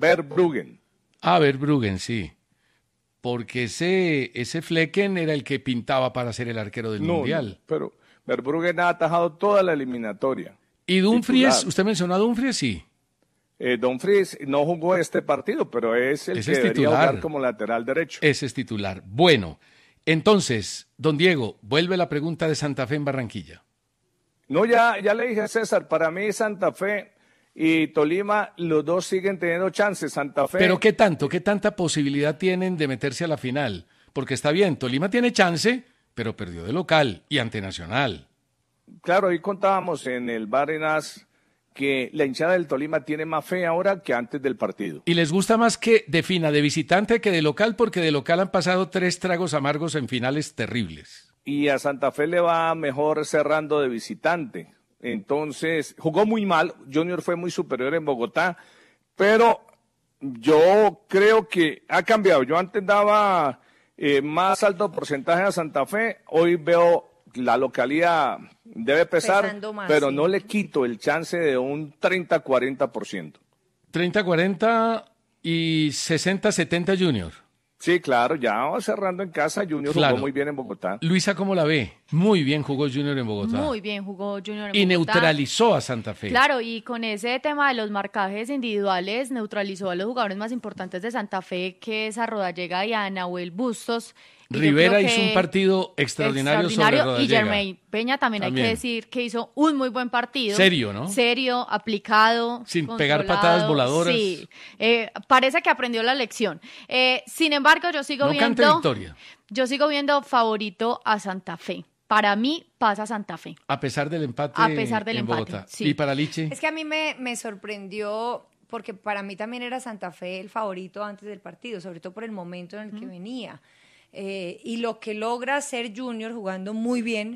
Verbruggen. Ah, Verbruggen, sí. Porque ese Flecken era el que pintaba para ser el arquero del Mundial. No, pero Verbruggen ha atajado toda la eliminatoria. Y Dumfries, Titular. usted mencionó a Dumfries, sí. Dumfries no jugó este partido, pero es el Ese que es debería titular. jugar como lateral derecho. Ese es titular. Bueno, entonces, don Diego, vuelve la pregunta de Santa Fe en Barranquilla. No, ya le dije a César, para mí Santa Fe y Tolima, los dos siguen teniendo chances. Santa Fe. Pero ¿qué tanta posibilidad tienen de meterse a la final? Porque está bien, Tolima tiene chance, pero perdió de local y ante Nacional. Claro, hoy contábamos en el Barinas que la hinchada del Tolima tiene más fe ahora que antes del partido. Y les gusta más que defina de visitante que de local, porque de local han pasado 3 tragos amargos en finales terribles. Y a Santa Fe le va mejor cerrando de visitante. Entonces, jugó muy mal, Junior fue muy superior en Bogotá, pero yo creo que ha cambiado. Yo antes daba más alto porcentaje a Santa Fe, hoy veo la localidad debe pesar, más, pero sí. no le quito el chance de un 30-40%. 30-40 y 60-70 Junior. Sí, claro, ya va cerrando en casa, Junior Claro. jugó muy bien en Bogotá. Luisa, ¿cómo la ve? Muy bien jugó Junior en Bogotá. Muy bien jugó Junior en Y Bogotá. neutralizó a Santa Fe. Claro, y con ese tema de los marcajes individuales neutralizó a los jugadores más importantes de Santa Fe, que es a Rodallega y a Nahuel Bustos. Y yo Rivera creo hizo que un partido extraordinario sobre y Rodallega. Germain Peña también hay También. que decir que hizo un muy buen partido. Serio, ¿no? Serio, aplicado. Sin pegar controlado. patadas voladoras. Sí, parece que aprendió la lección. Sin embargo, yo sigo No cante viendo... victoria. Yo sigo viendo favorito a Santa Fe. Para mí pasa Santa Fe. A pesar del empate A pesar del en empate, Bogotá. sí. Y para Liche, Es que a mí me sorprendió porque para mí también era Santa Fe el favorito antes del partido, sobre todo por el momento en el que venía. Y lo que logra hacer Junior jugando muy bien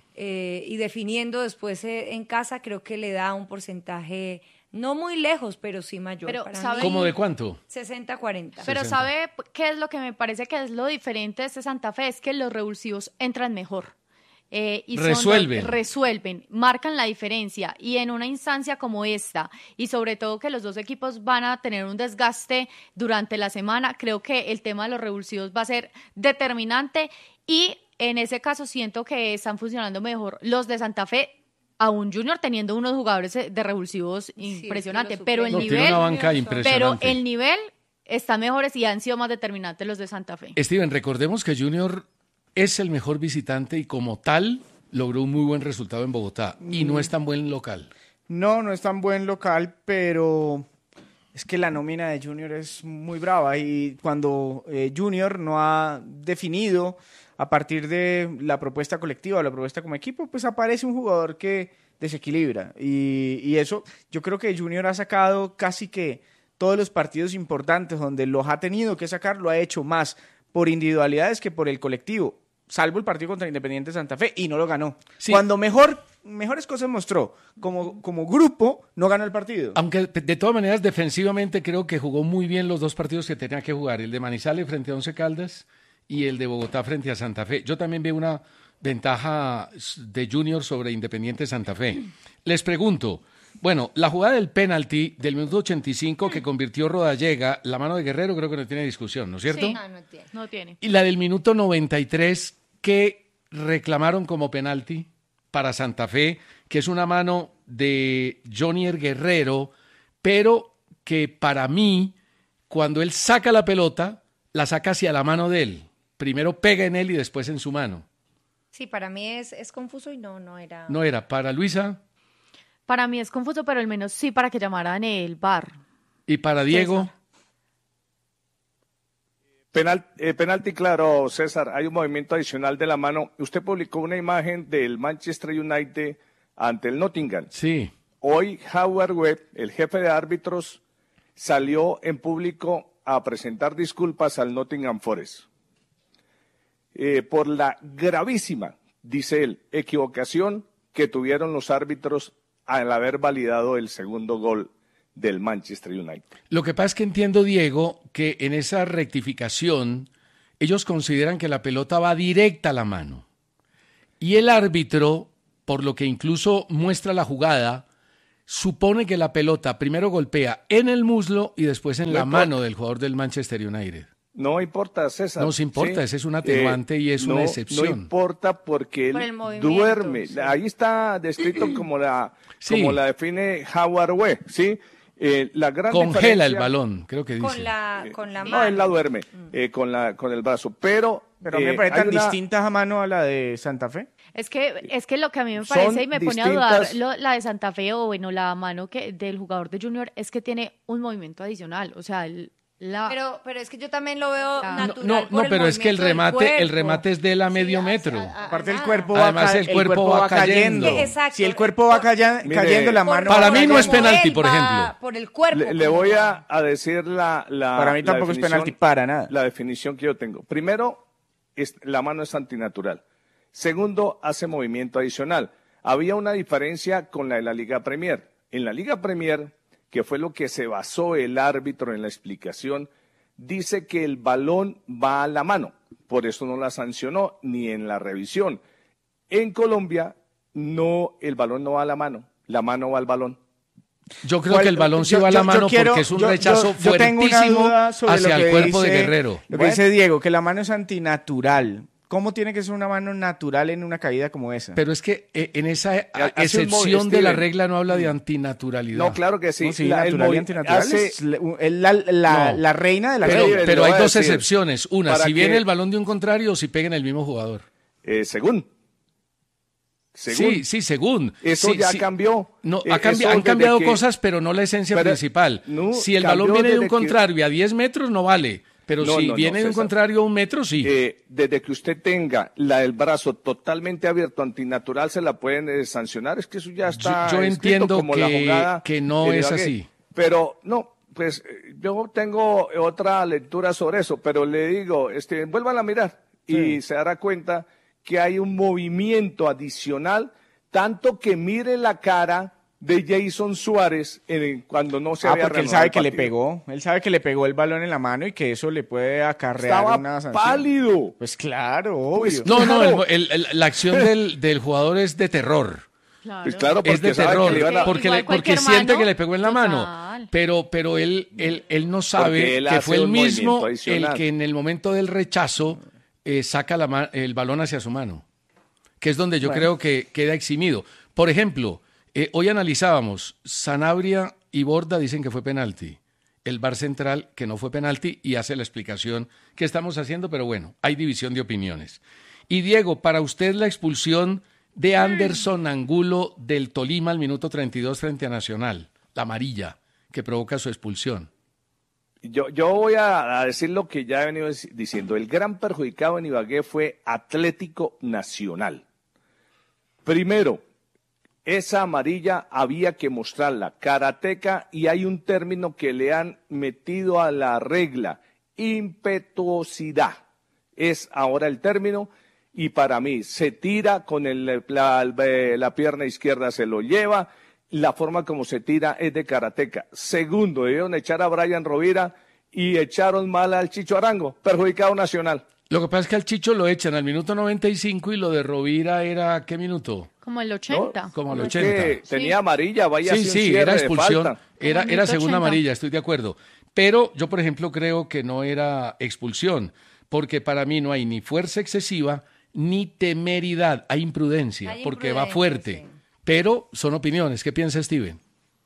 y definiendo después en casa, creo que le da un porcentaje no muy lejos, pero sí mayor. Pero, para ¿sabe? mí, ¿cómo de cuánto? 60-40. Pero 60. ¿sabe qué es lo que me parece que es lo diferente de este Santa Fe? Es que los revulsivos entran mejor. Y resuelven, marcan la diferencia. Y en una instancia como esta, y sobre todo que los dos equipos van a tener un desgaste durante la semana, creo que el tema de los revulsivos va a ser determinante. Y en ese caso siento que están funcionando mejor los de Santa Fe, aún Junior teniendo unos jugadores de revulsivos impresionantes, pero el No, tiene nivel... una banca Pero impresionante. el nivel está mejores y han sido más determinantes los de Santa Fe. Steven, recordemos que Junior es el mejor visitante y como tal logró un muy buen resultado en Bogotá y no es tan buen local. No es tan buen local, pero es que la nómina de Junior es muy brava y cuando Junior no ha definido a partir de la propuesta colectiva o la propuesta como equipo, pues aparece un jugador que desequilibra y eso yo creo que Junior ha sacado casi que todos los partidos importantes donde los ha tenido que sacar, lo ha hecho más por individualidades que por el colectivo, salvo el partido contra Independiente Santa Fe, y no lo ganó. Sí. Cuando mejores cosas mostró, como grupo, no ganó el partido. Aunque de todas maneras defensivamente creo que jugó muy bien los dos partidos que tenía que jugar, el de Manizales frente a Once Caldas y el de Bogotá frente a Santa Fe. Yo también veo una ventaja de Junior sobre Independiente Santa Fe. Les pregunto, bueno, la jugada del penalti del minuto 85 que convirtió Rodallega, la mano de Guerrero creo que no tiene discusión, ¿no es cierto? Sí. No tiene. No tiene. Y la del minuto 93 que reclamaron como penalti para Santa Fe, que es una mano de Jonier Guerrero, pero que para mí, cuando él saca la pelota, la saca hacia la mano de él. Primero pega en él y después en su mano. Sí, para mí es confuso y no era... No era para Luisa Para mí es confuso, pero al menos sí para que llamaran el VAR. y para Diego. Penalti, claro, César, hay un movimiento adicional de la mano. Usted publicó una imagen del Manchester United ante el Nottingham. Sí, Hoy Howard Webb, el jefe de árbitros, salió en público a presentar disculpas al Nottingham Forest por la gravísima, dice él, equivocación que tuvieron los árbitros al haber validado el segundo gol del Manchester United. lo que pasa es que entiendo, Diego, que en esa rectificación ellos consideran que la pelota va directa a la mano. Y el árbitro, por lo que incluso muestra la jugada, supone que la pelota primero golpea en el muslo y después en la mano del jugador del Manchester United. No importa, César. No se importa, ese es un atenuante y es una excepción. No importa porque él duerme. Sí. Ahí está descrito como la define Howard Webb, ¿sí? La gran congela el balón, creo que dice. Con la mano. No, él la duerme con el brazo, pero a mí me parece tan distinta a mano a la de Santa Fe. Es que lo que a mí me parece y me pone a dudar la de Santa Fe o bueno, la mano del jugador de Junior es que tiene un movimiento adicional, o sea, pero es que yo también lo veo natural. No, pero es que el remate es de medio metro. Aparte el cuerpo va cayendo. Exacto. Si el cuerpo va cayendo, la mano para mí no es penalti, por ejemplo. Por el cuerpo. Le voy a decir para mí tampoco es penalti para nada. La definición que yo tengo. Primero, la mano es antinatural. Segundo, hace movimiento adicional. Había una diferencia con la de la Liga Premier. En la Liga Premier, que fue lo que se basó el árbitro en la explicación, dice que el balón va a la mano. Por eso no la sancionó ni en la revisión. En Colombia, el balón no va a la mano va al balón. Yo creo que el balón sí va a la mano porque es un rechazo fuertísimo hacia el cuerpo de Guerrero. Lo que dice Diego, que la mano es antinatural. ¿Cómo tiene que ser una mano natural en una caída como esa? Pero es que en esa excepción de la regla no habla de antinaturalidad. No, claro que sí. No, sí, natural y antinatural es la reina de la regla. Pero hay dos excepciones. Una, si viene el balón de un contrario o si pega en el mismo jugador. Según. Sí, según. Eso ya cambió. No, han cambiado cosas, pero no la esencia principal. No, si el balón viene de un contrario y a 10 metros, no vale. Pero si viene de un contrario a 1 metro, sí. Desde que usted tenga el brazo totalmente abierto, antinatural, se la pueden sancionar. Es que eso ya está yo entiendo como la jugada que no es así. Pero no, pues yo tengo otra lectura sobre eso, pero le digo, vuelvan a mirar y se dará cuenta que hay un movimiento adicional, tanto que mire la cara de Jason Suárez cuando no se había porque él sabe que le pegó el balón en la mano y que eso le puede acarrear una sanción. Estaba pálido. Pues claro, obvio. La acción del jugador es de terror. Claro. Pues claro, es de terror, porque siente que le pegó en la mano, pero él no sabe que fue el mismo el que en el momento del rechazo saca el balón hacia su mano, que es donde yo creo que queda eximido. Por ejemplo, hoy analizábamos, Sanabria y Borda dicen que fue penalti, el VAR central que no fue penalti y hace la explicación que estamos haciendo, pero bueno, hay división de opiniones. Y Diego, para usted la expulsión de Anderson Angulo del Tolima al minuto 32 frente a Nacional, la amarilla que provoca su expulsión. Yo voy a decir lo que ya he venido diciendo. El gran perjudicado en Ibagué fue Atlético Nacional. Primero, esa amarilla había que mostrarla, karateca, y hay un término que le han metido a la regla, impetuosidad. Es ahora el término, y para mí se tira con la pierna izquierda, se lo lleva. La forma como se tira es de karateca. Segundo, debieron echar a Brian Rovira y echaron mal al Chicho Arango, perjudicado Nacional. Lo que pasa es que al Chicho lo echan al minuto 95 y lo de Rovira era, ¿qué minuto? Como el 80. ¿No? Como el 80. Tenía amarilla, vaya sí, era expulsión. Era segunda amarilla, estoy de acuerdo. Pero yo, por ejemplo, creo que no era expulsión, porque para mí no hay ni fuerza excesiva ni temeridad, hay imprudencia, porque va fuerte. Sí. Pero son opiniones. ¿Qué piensa Steven?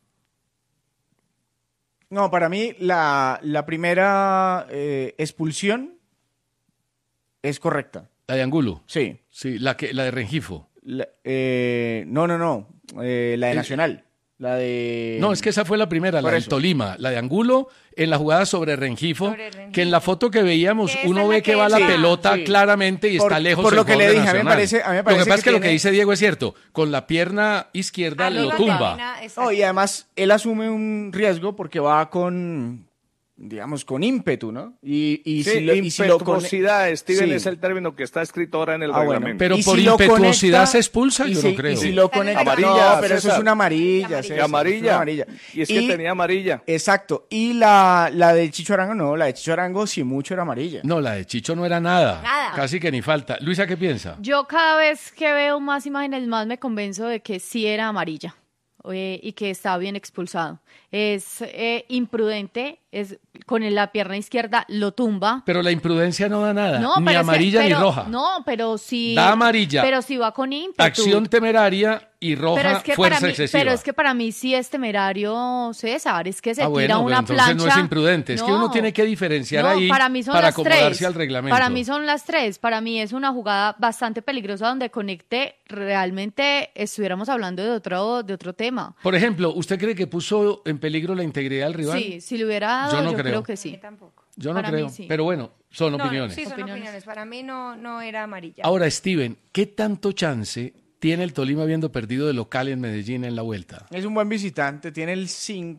No, para mí la primera expulsión es correcta. ¿La de Angulo? Sí. Sí, la de Rengifo. No. La de Nacional. La de... No, es que esa fue la primera, la del Tolima. La de Angulo en la jugada sobre Rengifo, que en la foto que veíamos uno ve que va la pelota claramente y está lejos. Por lo que le dije, a mí me parece lo que pasa es que lo que dice Diego es cierto. Con la pierna izquierda lo tumba. No, y además él asume un riesgo porque va con ímpetu, ¿no? Impetuosidad, Steven, es el término que está escrito ahora en el reglamento. Bueno, pero por impetuosidad se expulsa, yo no creo. Y si lo conecta, amarilla, no, pero eso es una amarilla. Amarilla. Y es que tenía amarilla. Exacto. Y la de Chicho Arango no, la de Chicho Arango si mucho era amarilla. No, la de Chicho no era nada. Casi que ni falta. Luisa, ¿qué piensa? Yo cada vez que veo más imágenes más me convenzo de que sí era amarilla. y que está bien expulsado. Es imprudente, con la pierna izquierda lo tumba. Pero la imprudencia no da nada, ni amarilla ni roja. No, pero sí. Da amarilla. Pero sí va con ímpetu. Acción temeraria y roja, fuerza excesiva. Pero es que para mí sí es temerario, César, es que se tira bueno, una plancha. Entonces no es imprudente, es que uno tiene que diferenciar ahí para acomodarse al reglamento. Para mí son las tres, para mí es una jugada bastante peligrosa donde conecte, realmente estuviéramos hablando de otro tema. Por ejemplo, ¿usted cree que puso en peligro la integridad del rival? Sí, si le hubiera dado, yo creo que sí. Tampoco. Yo no creo, sí. Pero bueno, son opiniones. Sí, son opiniones. Para mí no era amarilla. Ahora, Steven, ¿qué tanto chance tiene el Tolima habiendo perdido de local en Medellín en la vuelta? Es un buen visitante, tiene el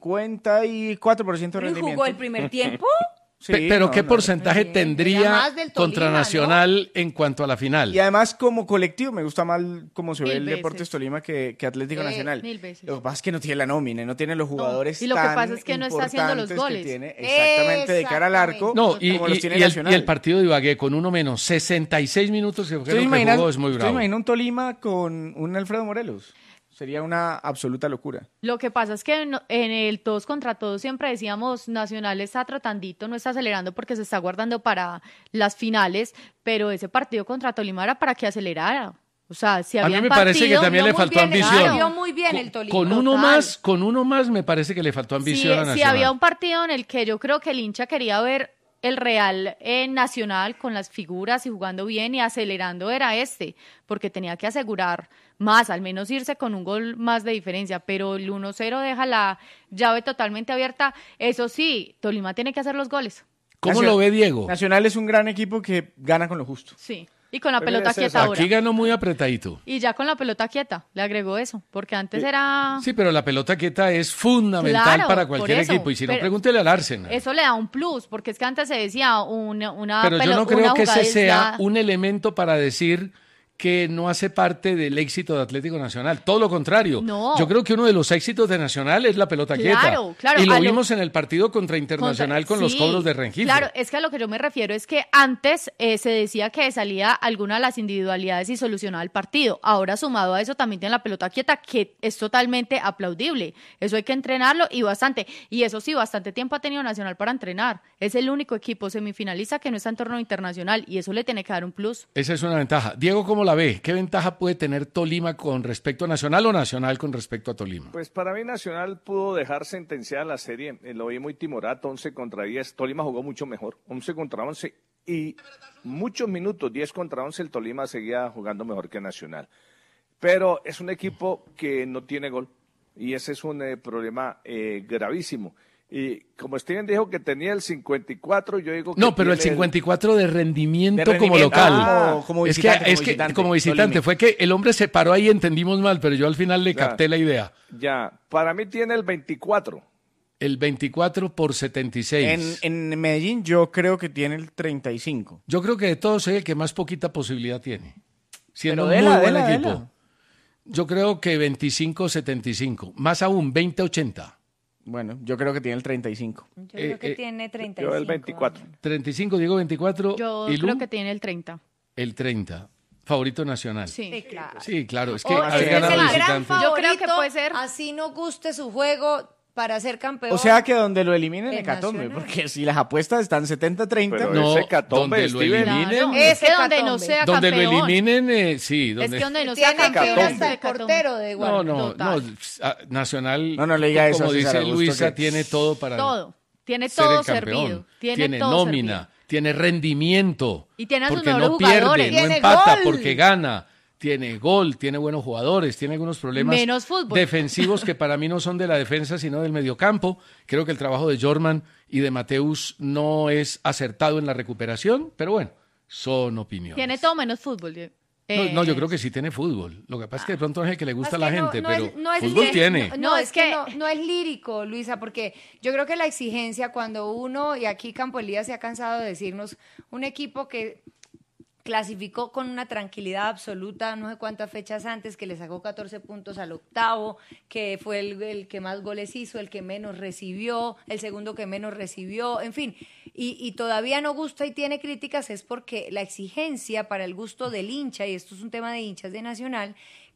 54% de rendimiento. ¿Jugó el primer tiempo? Sí, pero ¿qué porcentaje tendría contra Nacional en cuanto a la final? Y además, como colectivo, me gusta más cómo se ve el Deportes Tolima que Atlético Nacional. 1000 veces. Lo que pasa es que no tiene la nómina, no tiene los jugadores. Y lo que pasa es que no está haciendo los goles. Exactamente, de cara al arco. Como los tiene Nacional. Y el partido de Ibagué con uno menos, 66 minutos que jugó, es muy bravo. ¿Te imaginas un Tolima con un Alfredo Morelos? Sería una absoluta locura. Lo que pasa es que en el todos contra todos siempre decíamos Nacional está tratandito, no está acelerando porque se está guardando para las finales, pero ese partido contra Tolima era para que acelerara. O sea, si había a mí me parece que también le faltó ambición. Vio muy bien el Tolima. Con uno más me parece que le faltó ambición a Nacional. Si había un partido en el que yo creo que el hincha quería ver el Real Nacional con las figuras y jugando bien y acelerando era porque tenía que asegurar más, al menos irse con un gol más de diferencia, pero el 1-0 deja la llave totalmente abierta. Eso sí, Tolima tiene que hacer los goles. ¿Cómo lo ve Diego? Nacional es un gran equipo que gana con lo justo. Sí. Y con la pelota quieta ahora. Aquí ganó muy apretadito. Y ya con la pelota quieta, le agregó eso, porque antes era... Sí, pero la pelota quieta es fundamental para cualquier equipo, y si no, pregúntele al Arsenal. Eso le da un plus, porque es que antes se decía una pero yo no creo que ese sea un elemento para decir que no hace parte del éxito de Atlético Nacional. Todo lo contrario. No. Yo creo que uno de los éxitos de Nacional es la pelota quieta. Claro. Y lo vimos en el partido contra Internacional con los cobros de Rengifo. Claro, es que a lo que yo me refiero es que antes se decía que salía alguna de las individualidades y solucionaba el partido. Ahora, sumado a eso, también tiene la pelota quieta, que es totalmente aplaudible. Eso hay que entrenarlo y bastante. Y eso sí, bastante tiempo ha tenido Nacional para entrenar. Es el único equipo semifinalista que no está en torneo internacional y eso le tiene que dar un plus. Esa es una ventaja. Diego, ¿cómo la ve? ¿Qué ventaja puede tener Tolima con respecto a Nacional o Nacional con respecto a Tolima? Pues para mí Nacional pudo dejar sentenciada la serie. Lo vi muy timorato, 11 contra 10. Tolima jugó mucho mejor, 11 contra 11. Y muchos minutos, 10 contra 11, el Tolima seguía jugando mejor que Nacional. Pero es un equipo que no tiene gol. Y ese es un problema gravísimo. Y como Steven dijo que tenía el 54, yo digo que... No, pero el 54 de rendimiento como local. Como visitante, como visitante. Fue que el hombre se paró ahí y entendimos mal, pero yo al final le capté la idea. Ya, para mí tiene el 24. El 24 por 76. En Medellín yo creo que tiene el 35. Yo creo que de todos es el que más poquita posibilidad tiene. Siendo muy buen equipo. Yo creo que 25-75. Más aún, 20-80. Bueno, yo creo que tiene el 35. Yo creo que tiene 35. Yo el 24. 35, digo 24. Yo creo que tiene el 30. El 30. Favorito nacional. Sí, claro. Sí, claro. Es que es ganado el visitante. gran favorito, yo creo que puede ser. Así no guste su juego para ser campeón. O sea que donde lo eliminen Hecatombe, porque si las apuestas están 70-30. Pero no, Hecatombe, donde lo eliminen. Claro. Es que donde no sea donde campeón. lo eliminen, sí. Es que donde no sea tiene que ir campeón. hasta el portero de igual. No, Nacional, no le diga eso, como dice César Augusto, Luisa, que... tiene todo para Tiene ser todo el campeón. servido. Tiene todo nómina, servido. tiene rendimiento. Y tiene a sus porque mejores no pierde, jugadores. no Tiene empata, gol. porque gana. Tiene gol, tiene buenos jugadores, tiene algunos problemas Menos fútbol. defensivos que para mí no son de la defensa, sino del mediocampo. Creo que el trabajo de Jorman y de Mateus no es acertado en la recuperación, pero bueno, son opiniones. Tiene todo menos fútbol. No, yo creo que sí tiene fútbol. Lo que pasa es que de pronto es el que le gusta a la Es que gente, no pero es fútbol lírico, tiene. No, es que no es lírico, Luisa, porque yo creo que la exigencia cuando uno, y aquí Campo Elías se ha cansado de decirnos, un equipo que clasificó con una tranquilidad absoluta, no sé cuántas fechas antes, que le sacó 14 puntos al octavo, que fue el que más goles hizo, el que menos recibió, el segundo que menos recibió, en fin, y todavía no gusta y tiene críticas, es porque la exigencia para el gusto del hincha, y esto es un tema de hinchas de Nacional,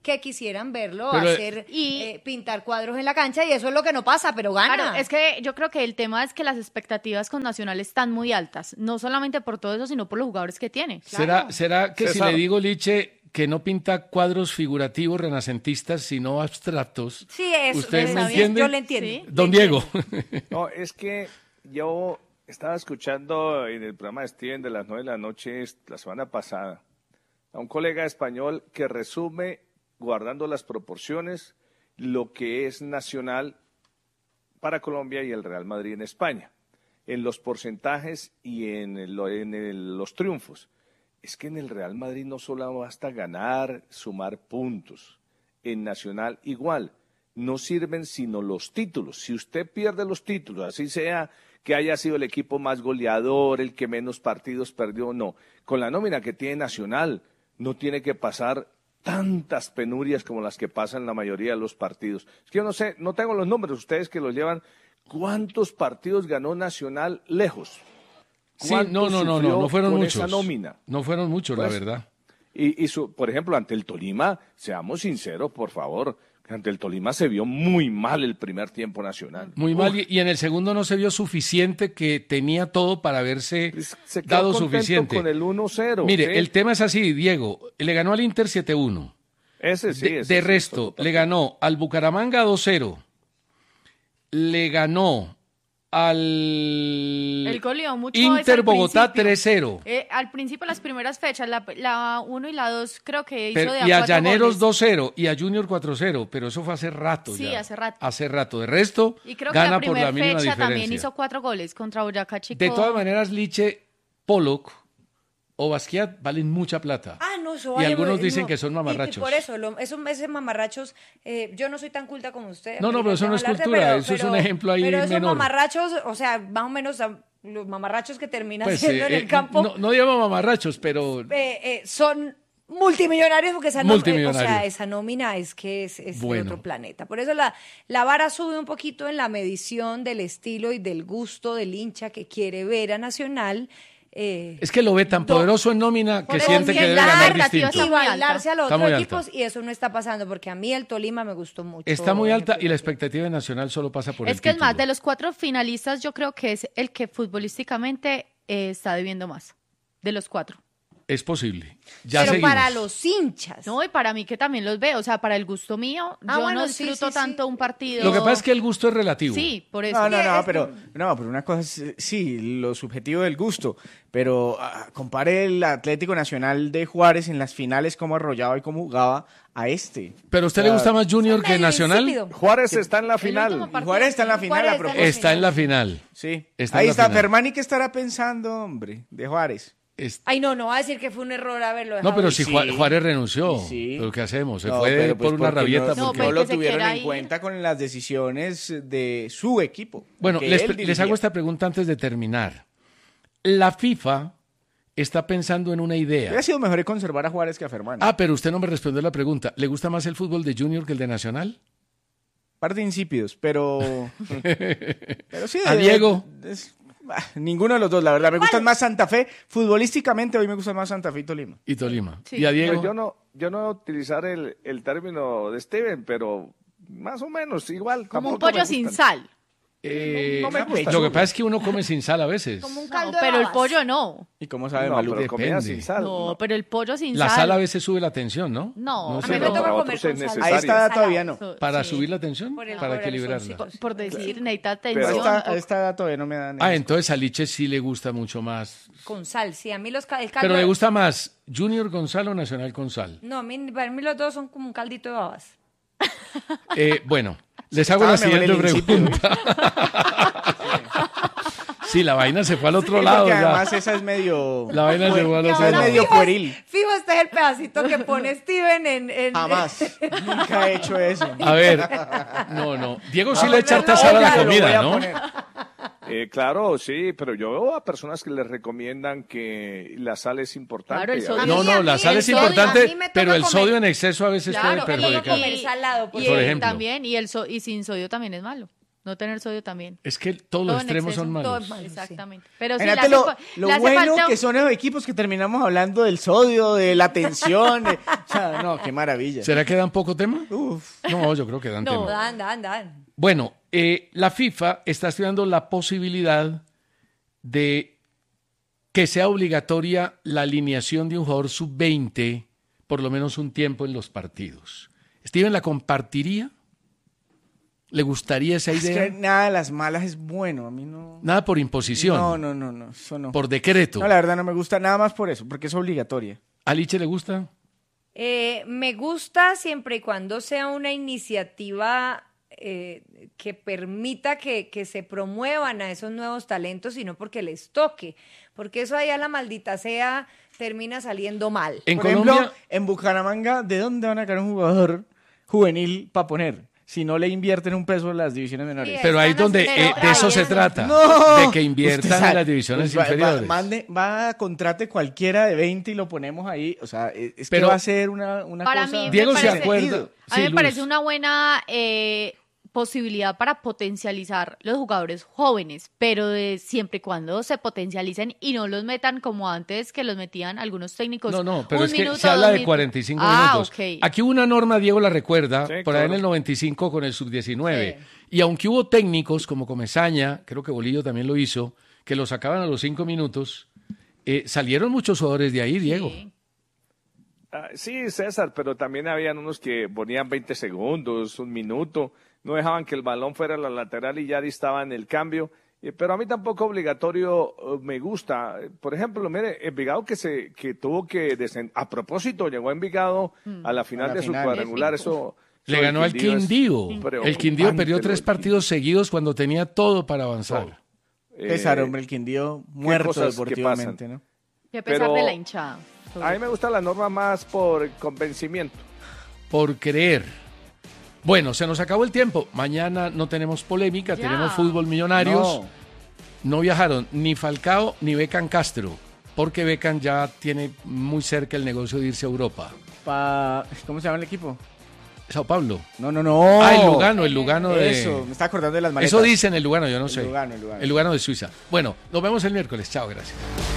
que quisieran verlo pintar cuadros en la cancha, y eso es lo que no pasa, pero gana. Claro, es que yo creo que el tema es que las expectativas con Nacional están muy altas, no solamente por todo eso, sino por los jugadores que tiene. Claro. ¿Será que César, si le digo, Liche, que no pinta cuadros figurativos renacentistas, sino abstractos? Sí, eso. ¿Usted me entiende? Yo le entiendo. ¿Sí? Don Diego. No, es que yo estaba escuchando en el programa de Steven de las 9 de la noche la semana pasada a un colega español que resume, guardando las proporciones, lo que es Nacional para Colombia y el Real Madrid en España, en los porcentajes y en los triunfos. Es que en el Real Madrid no solo basta ganar, sumar puntos. En Nacional igual, no sirven sino los títulos. Si usted pierde los títulos, así sea que haya sido el equipo más goleador, el que menos partidos perdió, no. Con la nómina que tiene Nacional, no tiene que pasar tantas penurias como las que pasan en la mayoría de los partidos. Es que yo no sé, no tengo los números, ustedes que los llevan, ¿cuántos partidos ganó Nacional lejos? Sí, no fueron muchos. Esa nómina? No fueron muchos, pues, la verdad. Por ejemplo, ante el Tolima, seamos sinceros, por favor, ante el Tolima se vio muy mal el primer tiempo Nacional. Muy mal, y en el segundo no se vio suficiente, que tenía todo para haberse dado suficiente. Con el 1-0. Mire, ¿sí? el tema es así, Diego, le ganó al Inter 7-1. Ese sí. De resto, le ganó al Bucaramanga 2-0. Le ganó al Inter Bogotá 3-0. Al principio, las primeras fechas, la 1 y la 2, creo que hizo de y a 4 Llaneros goles. 2-0 y a Junior 4-0, pero eso fue hace rato. Sí, ya. hace rato. Hace rato. De resto, y creo gana que por la mínima fecha diferencia. también hizo 4 goles contra Boyacá Chico. De todas maneras, Liche, Pollock o Basquiat valen mucha plata. No, eso y vale, algunos dicen que son mamarrachos. Y por eso, esos mamarrachos, yo no soy tan culta como usted. No, pero eso no es cultura, eso es un ejemplo ahí menor. Pero esos mamarrachos, o sea, más o menos los mamarrachos que terminan pues, siendo en el campo. No digamos mamarrachos, pero son multimillonarios, porque esa nómina es que es de otro planeta. Por eso la vara sube un poquito en la medición del estilo y del gusto del hincha que quiere ver a Nacional. Es que lo ve tan poderoso en nómina que siente que debe ganar distinto. Y bailarse a los otros equipos, y eso no está pasando, porque a mí el Tolima me gustó mucho. Está muy alta y la expectativa de Nacional solo pasa por el título. Es más, de los 4 finalistas yo creo que es el que futbolísticamente está debiendo más, de los 4. Es posible. Pero seguimos. Para los hinchas. No, y para mí que también los veo. O sea, para el gusto mío, yo no disfruto tanto un partido. Lo que pasa es que el gusto es relativo. Sí, por eso. Pero una cosa es, sí, lo subjetivo del gusto. Pero compare el Atlético Nacional de Juárez en las finales, cómo arrollaba y cómo jugaba a este. ¿Pero a usted le gusta más Junior que Nacional? Insípido. Juárez está en la final. Juárez está en la final. Está en la final. Sí. Ahí está Fermani, ¿qué estará pensando, hombre, de Juárez? No va a decir que fue un error haberlo dejado. No, pero si Juárez renunció, ¿pero qué hacemos? Se fue por una rabieta. No lo tuvieron en cuenta con las decisiones de su equipo. Bueno, les hago esta pregunta antes de terminar. La FIFA está pensando en una idea. Hubiera sido mejor conservar a Juárez que a Fermani. Pero usted no me respondió la pregunta. ¿Le gusta más el fútbol de Junior que el de Nacional? Parte insípidos, pero sí. ¿A Diego? Ninguno de los dos, la verdad. Me gustan más Santa Fe. Futbolísticamente hoy me gusta más Santa Fe y Tolima. Y Tolima. Sí. ¿Y a Diego? Yo no voy a utilizar el término de Steven, pero más o menos igual. Como un pollo sin sal. No me gusta. Lo que pasa es que uno come sin sal a veces. Como un caldo pero de el pollo no. ¿Y cómo sabe Malu? Malu? Comida sin sal. No, pero el pollo sin la sal. sal a veces sube la tensión, ¿no? No, a mí me toca comer con sal. Ahí está todavía no. ¿Para subir la tensión? ¿Para equilibrarla? Por decir, necesita atención. A esta todavía no me dan. Entonces a Liche sí le gusta mucho más. Con sal, sí. A mí el caldo... ¿Pero le gusta más Junior con sal o Nacional con sal? No, para mí los dos son como un caldito de babas. Bueno, les hago la siguiente pregunta. Sí, la vaina se fue al otro lado. Además esa es medio... La vaina se fue al otro lado. Es medio pueril. Fijo, este es el pedacito que pone Steven en... Jamás. Nunca he hecho eso. A ver, no. Diego sí le echa harta sal a la comida, ¿no? Claro, sí, pero yo veo a personas que les recomiendan que la sal es importante. Claro, el sodio. No, la sal es importante, pero el sodio en exceso a veces puede perjudicar. Comer salado, por ejemplo. También, y sin sodio también es malo. No tener sodio también. Es que todos los extremos son malos. Todos malos, exactamente. Sí. Pero sí, lo bueno que son esos equipos que terminamos hablando del sodio, de la tensión. O sea, no, qué maravilla. ¿Será que dan poco tema? Uf. No, yo creo que dan tema. No, dan. Bueno, la FIFA está estudiando la posibilidad de que sea obligatoria la alineación de un jugador sub-20 por lo menos un tiempo en los partidos. ¿Steven la compartiría? ¿Le gustaría esa idea? Es que nada de las malas es bueno, a mí no... Nada por imposición. No, eso no. Por decreto. No, la verdad no me gusta nada más por eso, porque es obligatoria. ¿A Liche le gusta? Me gusta siempre y cuando sea una iniciativa que permita que se promuevan a esos nuevos talentos y no porque les toque, porque eso allá la maldita sea termina saliendo mal. Por ejemplo, en Bucaramanga, ¿de dónde van a sacar un jugador juvenil para poner? Si no le invierten un peso en las divisiones menores. Sí, pero ahí es donde de eso se trata, de que inviertan en las divisiones inferiores. Contrate cualquiera de 20 y lo ponemos ahí. O sea, es pero que va a ser una para cosa... Mí Diego se acuerda. A mí me parece una buena posibilidad para potencializar los jugadores jóvenes, pero siempre y cuando se potencialicen y no los metan como antes que los metían algunos técnicos. No, pero es que se habla de 45 minutos. Okay. Aquí hubo una norma, Diego la recuerda, sí, por ahí en el 95 con el sub-19. Sí. Y aunque hubo técnicos como Comesaña, creo que Bolillo también lo hizo, que lo sacaban a los 5 minutos, salieron muchos jugadores de ahí, Diego. Sí. Sí, César, pero también habían unos que ponían 20 segundos, un minuto, no dejaban que el balón fuera a la lateral y ya distaban el cambio, pero a mí tampoco obligatorio me gusta. Por ejemplo, mire, Envigado que tuvo que descender, a propósito, llegó a Envigado a la final de su cuadrangular, eso... Le ganó al Quindío. El Quindío perdió 3 partidos seguidos cuando tenía todo para avanzar. Pesar, hombre, el Quindío muerto deportivamente, ¿no? Y a pesar de la hinchada. A mí me gusta la norma más por convencimiento. Por creer. Bueno, se nos acabó el tiempo. Mañana no tenemos polémica, tenemos fútbol Millonarios. No viajaron ni Falcao ni Beckham Castro, porque Beckham ya tiene muy cerca el negocio de irse a Europa. ¿Cómo se llama el equipo? Sao Paulo. No. El Lugano de... Eso, me está acordando de las maletas. Eso dicen el Lugano, yo no sé. El Lugano. El Lugano de Suiza. Bueno, nos vemos el miércoles. Chao, gracias.